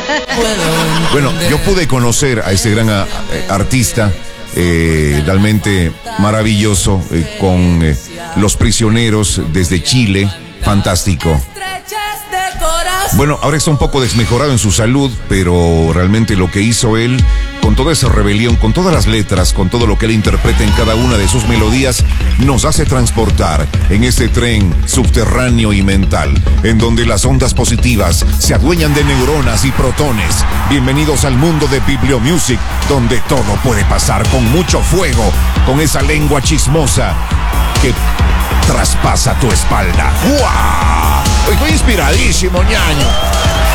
Bueno, yo pude conocer a este gran artista, realmente maravilloso, con Los Prisioneros desde Chile, fantástico. Bueno, ahora está un poco desmejorado en su salud, pero realmente lo que hizo él, con toda esa rebelión, con todas las letras, con todo lo que él interpreta en cada una de sus melodías, nos hace transportar en este tren subterráneo y mental, en donde las ondas positivas se adueñan de neuronas y protones. Bienvenidos al mundo de Bibliomusic, donde todo puede pasar con mucho fuego, con esa lengua chismosa que traspasa tu espalda. ¡Guau! Estoy inspiradísimo, ñaño.